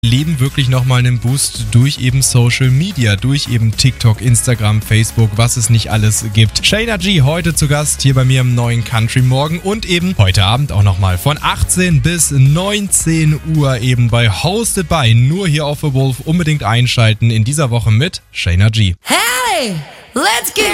Leben wirklich nochmal einen Boost durch eben Social Media, durch eben TikTok, Instagram, Facebook, was es nicht alles gibt. Shayna G heute zu Gast hier bei mir im neuen Country Morgen und eben heute Abend auch nochmal von 18 bis 19 Uhr eben bei Hosted by, nur hier auf The Wolf, unbedingt einschalten in dieser Woche mit Shayna G. Hey, let's get